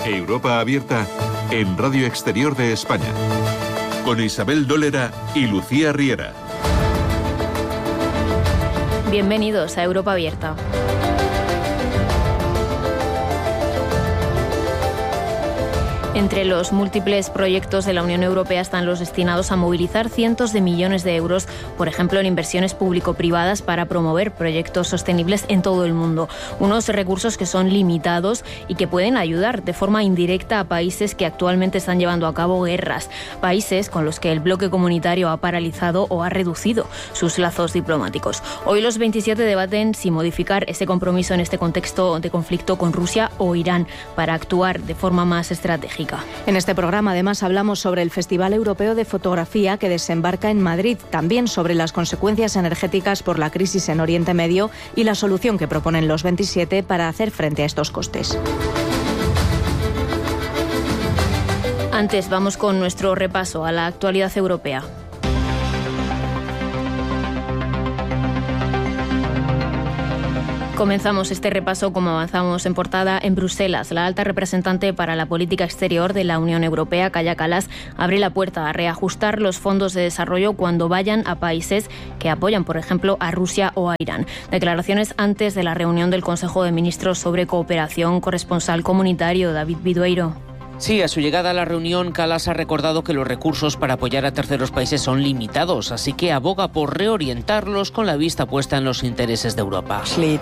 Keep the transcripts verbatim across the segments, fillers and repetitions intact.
Europa Abierta en Radio Exterior de España, con Isabel Dólera y Lucía Riera. Bienvenidos a Europa Abierta. Entre los múltiples proyectos de la Unión Europea están los destinados a movilizar cientos de millones de euros, por ejemplo, en inversiones público-privadas para promover proyectos sostenibles en todo el mundo. Unos recursos que son limitados y que pueden ayudar de forma indirecta a países que actualmente están llevando a cabo guerras, países con los que el bloque comunitario ha paralizado o ha reducido sus lazos diplomáticos. Hoy los veintisiete debaten si modificar ese compromiso en este contexto de conflicto con Rusia o Irán para actuar de forma más estratégica. En este programa, además, hablamos sobre el Festival Europeo de Fotografía que desembarca en Madrid, también sobre las consecuencias energéticas por la crisis en Oriente Medio y la solución que proponen los veintisiete para hacer frente a estos costes. Antes, vamos con nuestro repaso a la actualidad europea. Comenzamos este repaso, como avanzamos en portada, en Bruselas. La alta representante para la política exterior de la Unión Europea, Kaja Kallas, abre la puerta a reajustar los fondos de desarrollo cuando vayan a países que apoyan, por ejemplo, a Rusia o a Irán. Declaraciones antes de la reunión del Consejo de Ministros sobre cooperación. Corresponsal comunitario David Vidueiro. Sí, a su llegada a la reunión, Kallas ha recordado que los recursos para apoyar a terceros países son limitados, así que aboga por reorientarlos con la vista puesta en los intereses de Europa.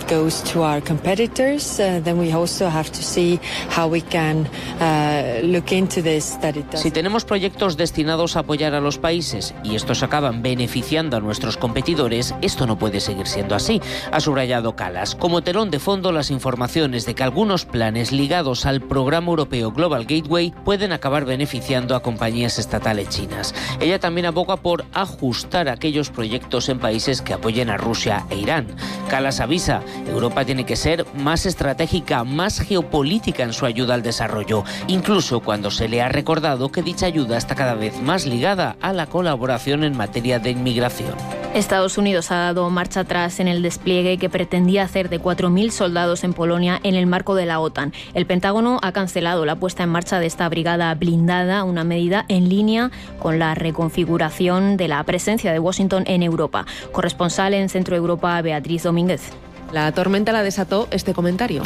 Si tenemos proyectos destinados a apoyar a los países y estos acaban beneficiando a nuestros competidores, esto no puede seguir siendo así, ha subrayado Kallas. Como telón de fondo, las informaciones de que algunos planes ligados al programa europeo Global Gateway pueden acabar beneficiando a compañías estatales chinas. Ella también aboga por ajustar aquellos proyectos en países que apoyen a Rusia e Irán. Kallas avisa, Europa tiene que ser más estratégica, más geopolítica en su ayuda al desarrollo, incluso cuando se le ha recordado que dicha ayuda está cada vez más ligada a la colaboración en materia de inmigración. Estados Unidos ha dado marcha atrás en el despliegue que pretendía hacer de cuatro mil soldados en Polonia en el marco de la OTAN. El Pentágono ha cancelado la puesta en marcha de esta brigada blindada, una medida en línea con la reconfiguración de la presencia de Washington en Europa. Corresponsal en Centro Europa, Beatriz Domínguez. La tormenta la desató este comentario.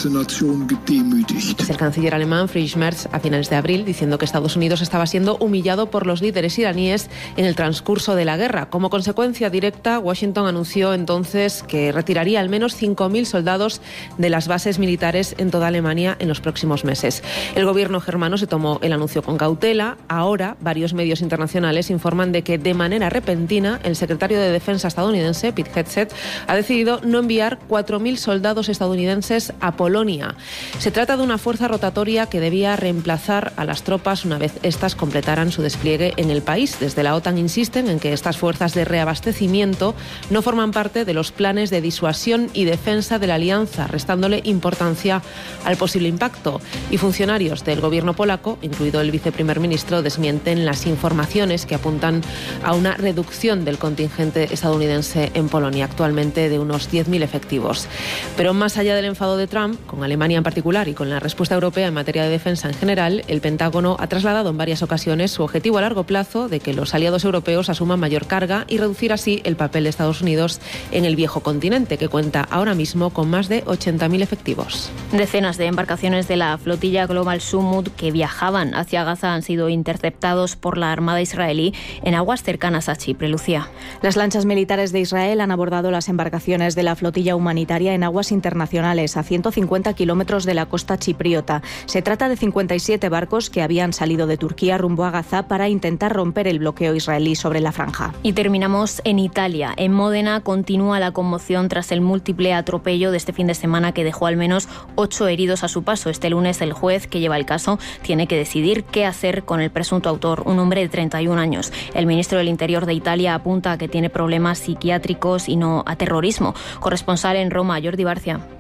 Es el canciller alemán Friedrich Merz a finales de abril, diciendo que Estados Unidos estaba siendo humillado por los líderes iraníes en el transcurso de la guerra. Como consecuencia directa, Washington anunció entonces que retiraría al menos cinco mil soldados de las bases militares en toda Alemania en los próximos meses. El gobierno germano se tomó el anuncio con cautela. Ahora, varios medios internacionales informan de que de manera repentina el secretario de Defensa estadounidense, Pete Hegseth, ha decidido no enviar cuatro mil soldados estadounidenses a Polonia. Se trata de una fuerza rotatoria que debía reemplazar a las tropas una vez éstas completaran su despliegue en el país. Desde la OTAN insisten en que estas fuerzas de reabastecimiento no forman parte de los planes de disuasión y defensa de la alianza, restándole importancia al posible impacto. Y funcionarios del gobierno polaco, incluido el viceprimer ministro, desmienten las informaciones que apuntan a una reducción del contingente estadounidense en Polonia, actualmente de unos diez mil efectivos. Pero más allá del enfado de Trump, con Alemania en particular y con la respuesta europea en materia de defensa en general, el Pentágono ha trasladado en varias ocasiones su objetivo a largo plazo de que los aliados europeos asuman mayor carga y reducir así el papel de Estados Unidos en el viejo continente, que cuenta ahora mismo con más de ochenta mil efectivos. Decenas de embarcaciones de la flotilla Global Summit que viajaban hacia Gaza han sido interceptados por la Armada israelí en aguas cercanas a Chipre. Lucía. Las lanchas militares de Israel han abordado las embarcaciones de la flotilla humanitaria en aguas internacionales a ciento cincuenta kilómetros de la costa chipriota. Se trata de cincuenta y siete barcos que habían salido de Turquía rumbo a Gaza para intentar romper el bloqueo israelí sobre la franja. Y terminamos en Italia. En Módena continúa la conmoción tras el múltiple atropello de este fin de semana que dejó al menos ocho heridos a su paso. Este lunes el juez que lleva el caso tiene que decidir qué hacer con el presunto autor, un hombre de treinta y un años. El ministro del Interior de Italia apunta a que tiene problemas psiquiátricos y no a terrorismo. Corresponsal en Roma, Jordi Barcia.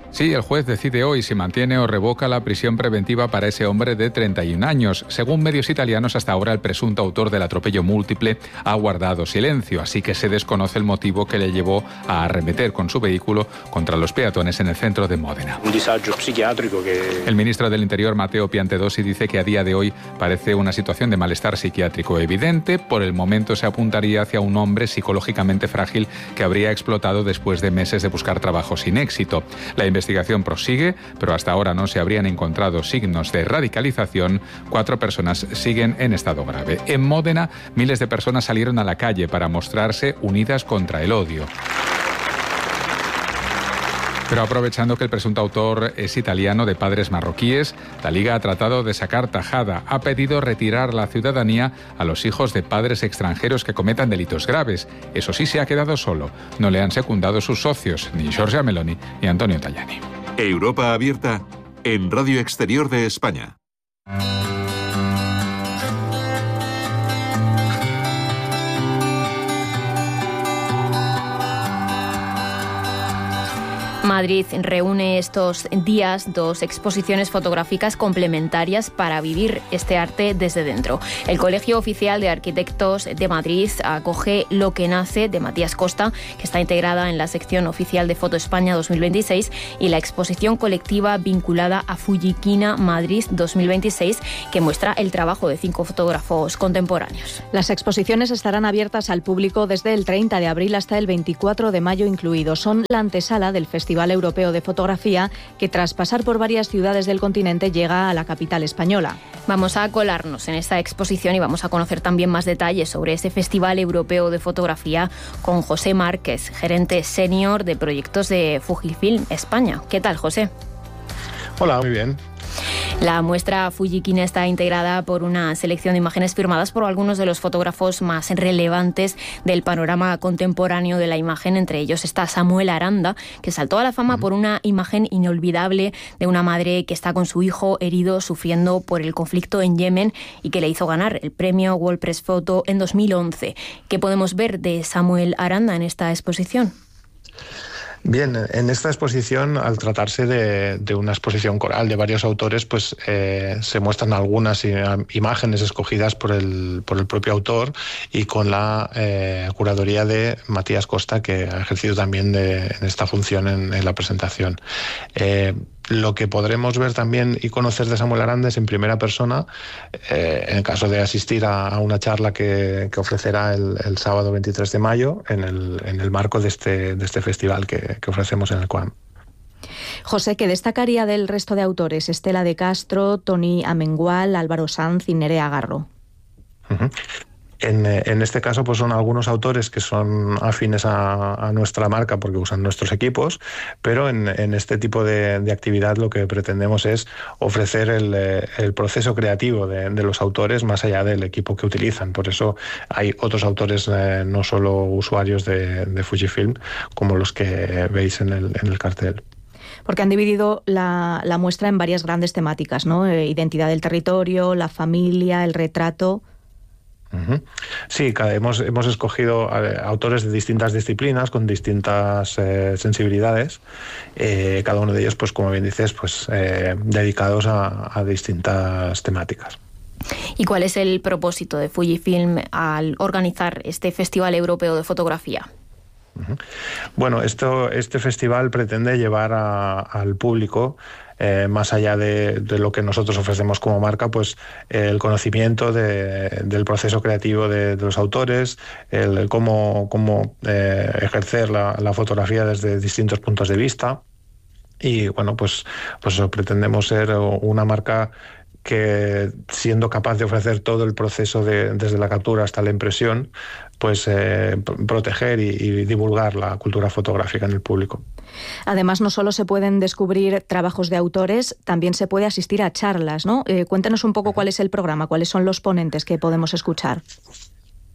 Sí, el juez decide hoy si mantiene o revoca la prisión preventiva para ese hombre de treinta y un años. Según medios italianos, hasta ahora el presunto autor del atropello múltiple ha guardado silencio, así que se desconoce el motivo que le llevó a arremeter con su vehículo contra los peatones en el centro de Módena. Un disagio psiquiátrico que... El ministro del Interior, Matteo Piantedosi, dice que a día de hoy parece una situación de malestar psiquiátrico evidente. Por el momento se apuntaría hacia un hombre psicológicamente frágil que habría explotado después de meses de buscar trabajo sin éxito. La La investigación prosigue, pero hasta ahora no se habrían encontrado signos de radicalización. Cuatro personas siguen en estado grave. En Módena, miles de personas salieron a la calle para mostrarse unidas contra el odio. Pero aprovechando que el presunto autor es italiano de padres marroquíes, la Liga ha tratado de sacar tajada. Ha pedido retirar la ciudadanía a los hijos de padres extranjeros que cometan delitos graves. Eso sí, se ha quedado solo. No le han secundado sus socios, ni Giorgia Meloni ni Antonio Tajani. Europa abierta en Radio Exterior de España. Madrid reúne estos días dos exposiciones fotográficas complementarias para vivir este arte desde dentro. El Colegio Oficial de Arquitectos de Madrid acoge Lo que nace, de Matías Costa, que está integrada en la sección oficial de Foto España dos mil veintiséis, y la exposición colectiva vinculada a Fujiquina Madrid dos mil veintiséis, que muestra el trabajo de cinco fotógrafos contemporáneos. Las exposiciones estarán abiertas al público desde el treinta de abril hasta el veinticuatro de mayo incluido. Son la antesala del Festival Europeo de Fotografía, que tras pasar por varias ciudades del continente llega a la capital española. Vamos a colarnos en esta exposición y vamos a conocer también más detalles sobre ese Festival Europeo de Fotografía con José Márquez, gerente senior de proyectos de Fujifilm España. ¿Qué tal, José? Hola, muy bien. La muestra Fujiquina está integrada por una selección de imágenes firmadas por algunos de los fotógrafos más relevantes del panorama contemporáneo de la imagen. Entre ellos está Samuel Aranda, que saltó a la fama por una imagen inolvidable de una madre que está con su hijo herido sufriendo por el conflicto en Yemen y que le hizo ganar el premio World Press Photo en dos mil once. ¿Qué podemos ver de Samuel Aranda en esta exposición? Bien, en esta exposición, al tratarse de, de una exposición coral de varios autores, pues eh, se muestran algunas imágenes escogidas por el, por el propio autor y con la eh, curaduría de Matías Costa, que ha ejercido también de, en esta función en, en la presentación. Eh, Lo que podremos ver también y conocer de Samuel Aranda es en primera persona, eh, en el caso de asistir a, a una charla que, que ofrecerá el, el sábado veintitrés de mayo en el, en el marco de este, de este festival que, que ofrecemos en el C U A M. José, ¿qué destacaría del resto de autores? Estela de Castro, Tony Amengual, Álvaro Sanz y Nerea Garro. Uh-huh. En, en este caso, pues son algunos autores que son afines a, a nuestra marca porque usan nuestros equipos, pero en, en este tipo de, de actividad lo que pretendemos es ofrecer el, el proceso creativo de, de los autores más allá del equipo que utilizan. Por eso hay otros autores, eh, no solo usuarios de, de Fujifilm, como los que veis en el, en el cartel. Porque han dividido la, la muestra en varias grandes temáticas, ¿no? Eh, identidad del territorio, la familia, el retrato. Uh-huh. Sí, hemos, hemos escogido eh, autores de distintas disciplinas con distintas eh, sensibilidades, eh, cada uno de ellos, pues como bien dices, pues eh, dedicados a, a distintas temáticas. ¿Y cuál es el propósito de Fujifilm al organizar este Festival Europeo de Fotografía? Bueno, esto, este festival pretende llevar a, al público, eh, más allá de, de lo que nosotros ofrecemos como marca, pues eh, el conocimiento de, del proceso creativo de, de los autores, el cómo, cómo eh, ejercer la, la fotografía desde distintos puntos de vista. Y bueno, pues, pues eso, pretendemos ser una marca que, siendo capaz de ofrecer todo el proceso de, desde la captura hasta la impresión, pues eh, proteger y, y divulgar la cultura fotográfica en el público. Además, no solo se pueden descubrir trabajos de autores, también se puede asistir a charlas, ¿no? Eh, cuéntanos un poco cuál es el programa, cuáles son los ponentes que podemos escuchar.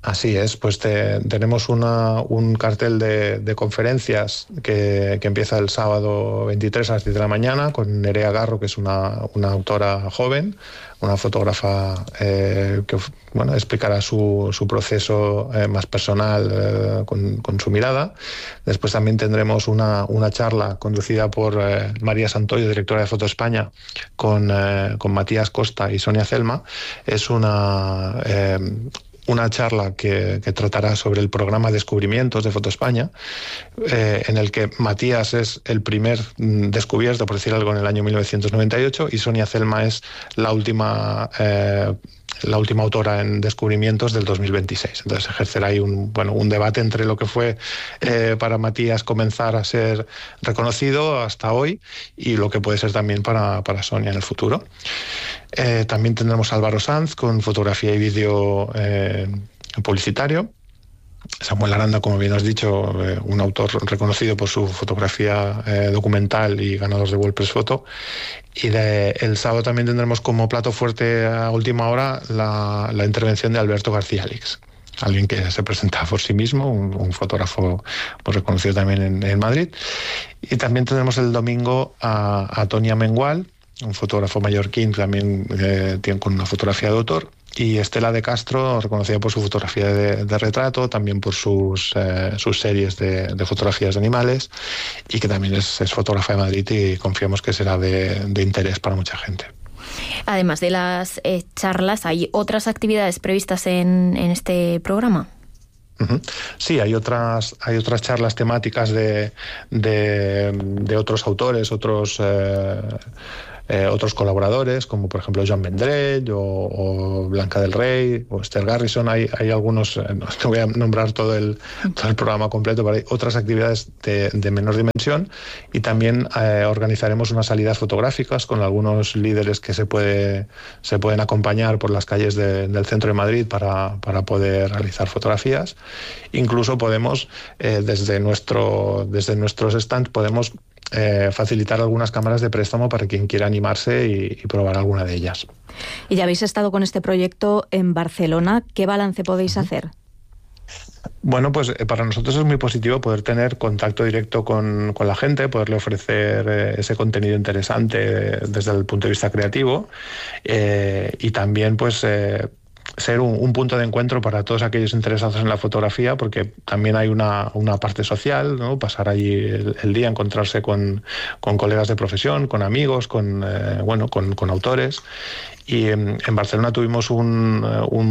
Así es, pues te, tenemos una, un cartel de, de conferencias que, que empieza el sábado veintitrés a las diez de la mañana con Nerea Garro, que es una, una autora joven, una fotógrafa eh, que bueno, explicará su, su proceso eh, más personal eh, con, con su mirada. Después también tendremos una, una charla conducida por eh, María Santoyo, directora de Foto España, con, eh, con Matías Costa y Sonia Celma. Es una... Eh, una charla que, que tratará sobre el programa Descubrimientos de Foto España, eh, en el que Matías es el primer mm, descubierto, por decir algo, en el año mil novecientos noventa y ocho, y Sonia Celma es la última eh, la última autora en Descubrimientos del dos mil veintiséis. Entonces ejercerá ahí un, bueno, un debate entre lo que fue eh, para Matías comenzar a ser reconocido hasta hoy y lo que puede ser también para, para Sonia en el futuro. Eh, también tendremos a Álvaro Sanz con fotografía y vídeo eh, publicitario. Samuel Aranda, como bien has dicho, eh, un autor reconocido por su fotografía eh, documental y ganador de World Press Photo. Y de, el sábado también tendremos como plato fuerte a última hora la, la intervención de Alberto García Alix, alguien que se presenta por sí mismo, un, un fotógrafo pues, reconocido también en, en Madrid. Y también tendremos el domingo a, a Tonia Mengual, un fotógrafo mallorquín también eh, tiene con una fotografía de autor, y Estela de Castro, reconocida por su fotografía de, de retrato, también por sus, eh, sus series de, de fotografías de animales, y que también es, es fotógrafa de Madrid y confiamos que será de, de interés para mucha gente. Además de las eh, charlas, ¿hay otras actividades previstas en, en este programa? Sí, hay otras hay otras charlas temáticas de, de, de otros autores, otros eh, eh, otros colaboradores, como por ejemplo Joan Vendrell o, o Blanca del Rey o Esther Garrison. Hay, hay algunos, eh, no te voy a nombrar todo el, todo el programa completo, pero hay otras actividades de, de menor dimensión, y también eh, organizaremos unas salidas fotográficas con algunos líderes que se, puede, se pueden acompañar por las calles de, del centro de Madrid para, para poder realizar fotografías. Incluso podemos, eh, desde, nuestro, desde nuestros stands, podemos eh, facilitar algunas cámaras de préstamo para quien quiera animarse y, y probar alguna de ellas. Y ya habéis estado con este proyecto en Barcelona. ¿Qué balance podéis uh-huh. hacer? Bueno, pues eh, para nosotros es muy positivo poder tener contacto directo con, con la gente, poderle ofrecer eh, ese contenido interesante eh, desde el punto de vista creativo eh, y también pues eh, ser un, un punto de encuentro para todos aquellos interesados en la fotografía, porque también hay una, una parte social, ¿no? Pasar allí el, el día, encontrarse con, con colegas de profesión, con amigos, con, eh, bueno, con, con autores. Y en, en Barcelona tuvimos un,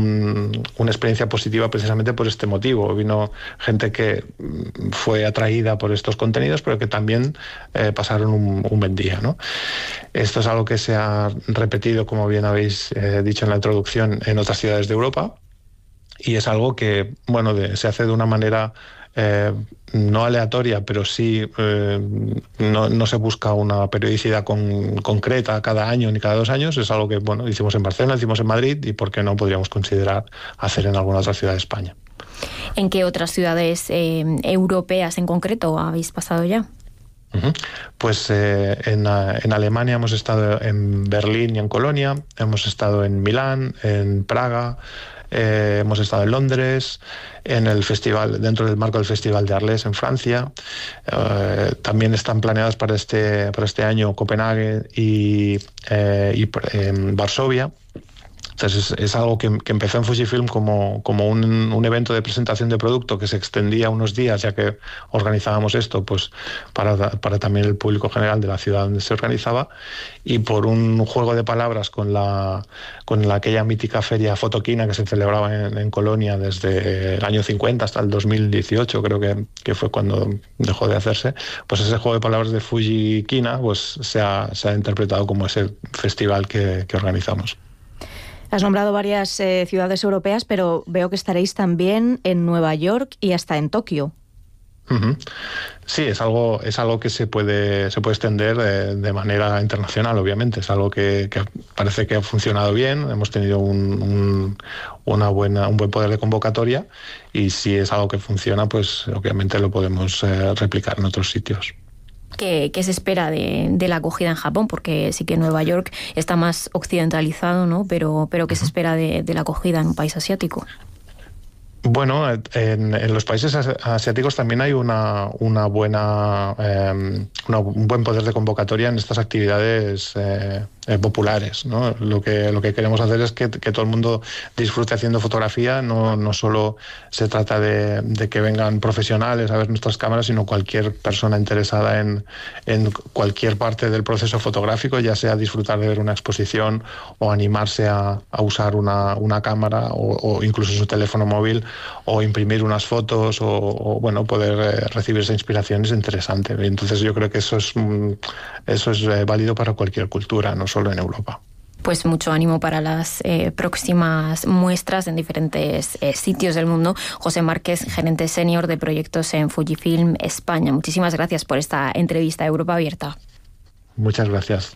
un, una experiencia positiva precisamente por este motivo. Vino gente que fue atraída por estos contenidos, pero que también eh, pasaron un, un buen día, ¿no? Esto es algo que se ha repetido, como bien habéis eh, dicho en la introducción, en otras ciudades de Europa, y es algo que, bueno, de, se hace de una manera Eh, no aleatoria, pero sí eh, no, no se busca una periodicidad con, concreta cada año ni cada dos años. Es algo que, bueno, hicimos en Barcelona, hicimos en Madrid, y por qué no podríamos considerar hacer en alguna otra ciudad de España. ¿En qué otras ciudades eh, europeas en concreto habéis pasado ya? Uh-huh. Pues eh, en, en Alemania hemos estado en Berlín y en Colonia, hemos estado en Milán, en Praga, Eh, hemos estado en Londres, en el festival, dentro del marco del Festival de Arles en Francia. Eh, también están planeadas para este, para este año Copenhague y, eh, y eh, Varsovia. Entonces es, es algo que, que empezó en Fujifilm como, como un, un evento de presentación de producto que se extendía unos días, ya que organizábamos esto pues para, para también el público general de la ciudad donde se organizaba, y por un juego de palabras con la con la, aquella mítica feria Fotoquina que se celebraba en, en Colonia desde el año cincuenta hasta el dos mil dieciocho, creo que, que fue cuando dejó de hacerse, pues ese juego de palabras de Fujiquina pues se ha, se ha interpretado como ese festival que, que organizamos. Has nombrado varias eh, ciudades europeas, pero veo que estaréis también en Nueva York y hasta en Tokio. Uh-huh. Sí, es algo es algo que se puede se puede extender de, de manera internacional, obviamente. Es algo que, que parece que ha funcionado bien. Hemos tenido un, un, una buena un buen poder de convocatoria, y si es algo que funciona, pues obviamente lo podemos eh, replicar en otros sitios. ¿Qué, qué se espera de, de la acogida en Japón? Porque sí que Nueva York está más occidentalizado, ¿no? Pero, pero ¿qué se espera de, de la acogida en un país asiático? Bueno, en, en los países asiáticos también hay una, una buena, eh, una, un buen poder de convocatoria en estas actividades eh, eh, populares, ¿no? Lo que, lo que queremos hacer es que, que todo el mundo disfrute haciendo fotografía. No, no solo se trata de, de que vengan profesionales a ver nuestras cámaras, sino cualquier persona interesada en, en cualquier parte del proceso fotográfico, ya sea disfrutar de ver una exposición o animarse a, a usar una, una cámara o, o incluso su teléfono móvil, o imprimir unas fotos o, o bueno, poder eh, recibir esa inspiración es interesante. Entonces yo creo que eso es, eso es eh, válido para cualquier cultura, no solo en Europa. Pues mucho ánimo para las eh, próximas muestras en diferentes eh, sitios del mundo. José Márquez, gerente senior de proyectos en Fujifilm España. Muchísimas gracias por esta entrevista a Europa Abierta. Muchas gracias.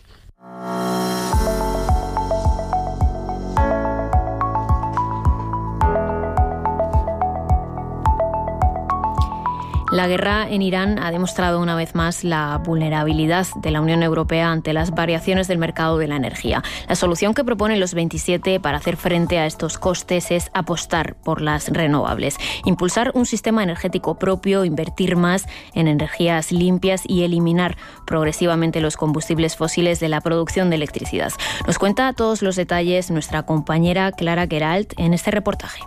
La guerra en Irán ha demostrado una vez más la vulnerabilidad de la Unión Europea ante las variaciones del mercado de la energía. La solución que proponen los veintisiete para hacer frente a estos costes es apostar por las renovables, impulsar un sistema energético propio, invertir más en energías limpias y eliminar progresivamente los combustibles fósiles de la producción de electricidad. Nos cuenta todos los detalles nuestra compañera Clara Queralt en este reportaje.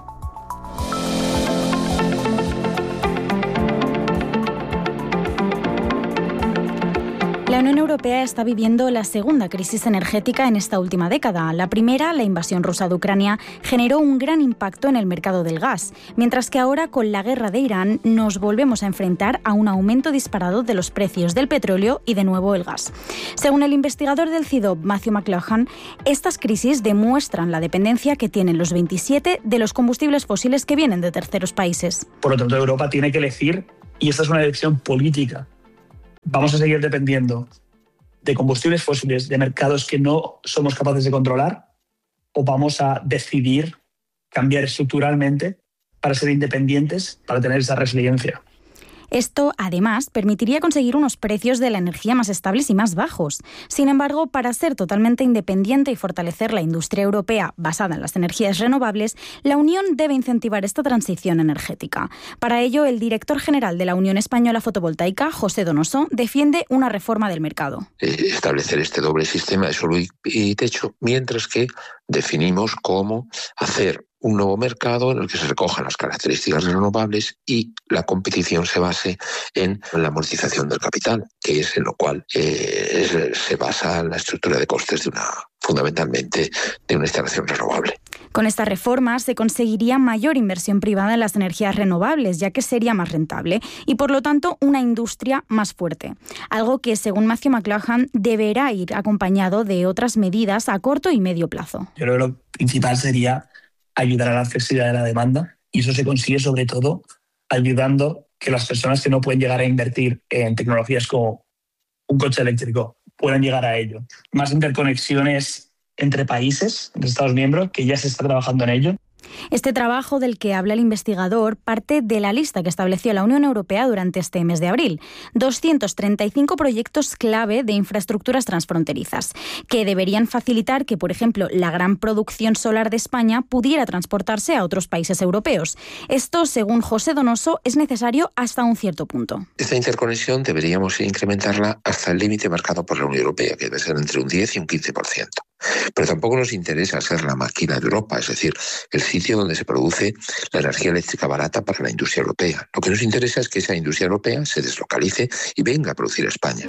La Unión Europea está viviendo la segunda crisis energética en esta última década. La primera, la invasión rusa de Ucrania, generó un gran impacto en el mercado del gas, mientras que ahora, con la guerra de Irán, nos volvemos a enfrentar a un aumento disparado de los precios del petróleo y, de nuevo, el gas. Según el investigador del C I D O B, Matthew McLachlan, estas crisis demuestran la dependencia que tienen los veintisiete de los combustibles fósiles que vienen de terceros países. Por lo tanto, Europa tiene que elegir, y esta es una elección política. ¿Vamos a seguir dependiendo de combustibles fósiles, de mercados que no somos capaces de controlar? ¿O vamos a decidir cambiar estructuralmente para ser independientes, para tener esa resiliencia? Esto, además, permitiría conseguir unos precios de la energía más estables y más bajos. Sin embargo, para ser totalmente independiente y fortalecer la industria europea basada en las energías renovables, la Unión debe incentivar esta transición energética. Para ello, el director general de la Unión Española Fotovoltaica, José Donoso, defiende una reforma del mercado. Establecer este doble sistema de suelo y techo, mientras que definimos cómo hacer un nuevo mercado en el que se recojan las características renovables y la competición se base en la amortización del capital, que es en lo cual eh, es, se basa la estructura de costes de una, fundamentalmente de una instalación renovable. Con esta reforma se conseguiría mayor inversión privada en las energías renovables, ya que sería más rentable y, por lo tanto, una industria más fuerte. Algo que, según Matthew McLachlan, deberá ir acompañado de otras medidas a corto y medio plazo. Yo creo que lo principal sería ayudar a la flexibilidad de la demanda, y eso se consigue sobre todo ayudando que las personas que no pueden llegar a invertir en tecnologías como un coche eléctrico puedan llegar a ello. Más interconexiones entre países, entre Estados miembros, que ya se está trabajando en ello. Este trabajo del que habla el investigador parte de la lista que estableció la Unión Europea durante este mes de abril. doscientos treinta y cinco proyectos clave de infraestructuras transfronterizas, que deberían facilitar que, por ejemplo, la gran producción solar de España pudiera transportarse a otros países europeos. Esto, según José Donoso, es necesario hasta un cierto punto. Esta interconexión deberíamos incrementarla hasta el límite marcado por la Unión Europea, que debe ser entre un diez y un quince por ciento. Pero tampoco nos interesa ser la máquina de Europa, es decir, el sitio donde se produce la energía eléctrica barata para la industria europea. Lo que nos interesa es que esa industria europea se deslocalice y venga a producir a España.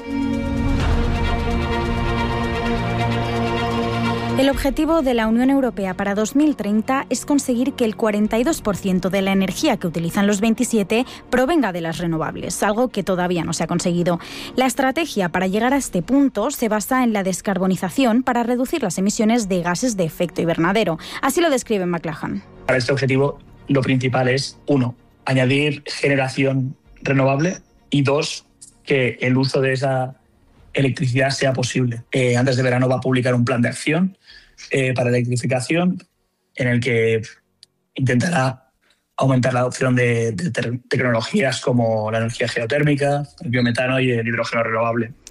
El objetivo de la Unión Europea para dos mil treinta es conseguir que el cuarenta y dos por ciento de la energía que utilizan los veintisiete provenga de las renovables, algo que todavía no se ha conseguido. La estrategia para llegar a este punto se basa en la descarbonización para reducir las emisiones de gases de efecto invernadero. Así lo describe McLachlan. Para este objetivo, lo principal es, uno, añadir generación renovable, y dos, que el uso de esa electricidad sea posible. Eh, antes de verano va a publicar un plan de acción eh, para electrificación en el que intentará aumentar la adopción de, de te- tecnologías como la energía geotérmica, el biometano y el hidrógeno renovable.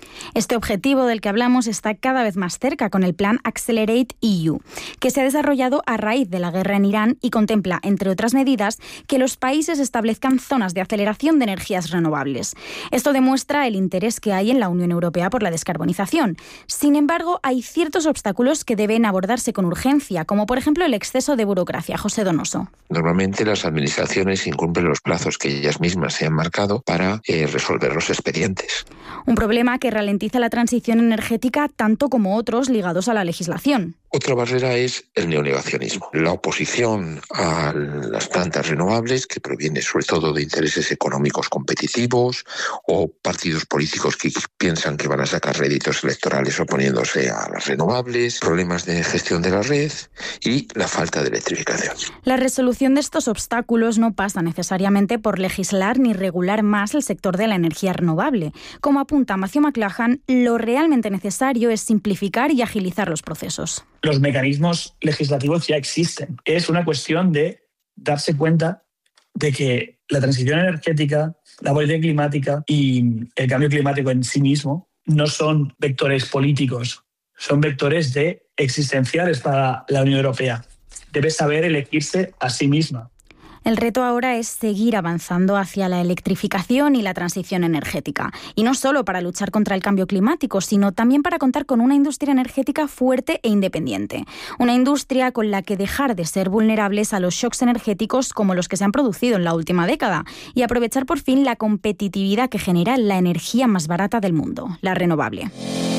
Este objetivo del que hablamos está cada vez más cerca con el plan Accelerate E U, que se ha desarrollado a raíz de la guerra en Irán y contempla, entre otras medidas, que los países establezcan zonas de aceleración de energías renovables. Esto demuestra el interés que hay en la Unión Europea por la descarbonización. Sin embargo, hay ciertos obstáculos que deben abordarse con urgencia, como por ejemplo el exceso de burocracia. José Donoso. Normalmente las administraciones incumplen los plazos que ellas mismas se han marcado para eh, resolver los expedientes. Un problema que ralentiza la transición energética tanto como otros ligados a la legislación. Otra barrera es el neonegacionismo, la oposición a las plantas renovables, que proviene sobre todo de intereses económicos competitivos o partidos políticos que piensan que van a sacar réditos electorales oponiéndose a las renovables, problemas de gestión de la red y la falta de electrificación. La resolución de estos obstáculos no pasa necesariamente por legislar ni regular más el sector de la energía renovable. Como apunta Matthew McClellan, lo realmente necesario es simplificar y agilizar los procesos. Los mecanismos legislativos ya existen. Es una cuestión de darse cuenta de que la transición energética, la política climática y el cambio climático en sí mismo no son vectores políticos, son vectores de existenciales para la Unión Europea. Debe saber elegirse a sí misma. El reto ahora es seguir avanzando hacia la electrificación y la transición energética. Y no solo para luchar contra el cambio climático, sino también para contar con una industria energética fuerte e independiente. Una industria con la que dejar de ser vulnerables a los shocks energéticos como los que se han producido en la última década y aprovechar por fin la competitividad que genera la energía más barata del mundo, la renovable.